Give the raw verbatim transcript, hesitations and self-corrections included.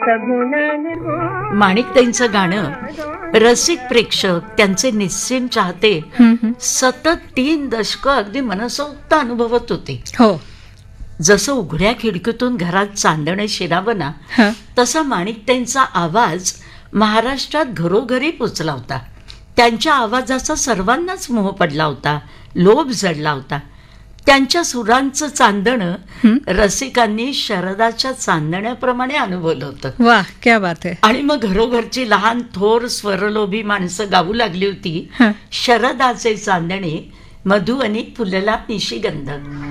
माणिकताईंचं गाणं रसिक प्रेक्षक, त्यांचे निस्सीम चाहते सतत तीन दशकं अगदी मनसोक्त अनुभवत होते. हो. जसं उघड्या खिडकीतून घरात चांदणे शिरावं ना, तसा माणिकताईंचा आवाज महाराष्ट्रात घरोघरी पोचला होता. त्यांच्या आवाजाचा सर्वांनाच मोह पडला होता, लोभ जडला होता. त्यांच्या सुरांचं चांदणं रसिकांनी शरदाच्या चांदण्याप्रमाणे अनुभवलं होतं. वाह, क्या बात आहे. आणि मग घरोघरची लहान थोर स्वरलोभी माणसं गाऊ लागली होती, शरदाचे चांदणे मधुवनी फुलला निशिगंध.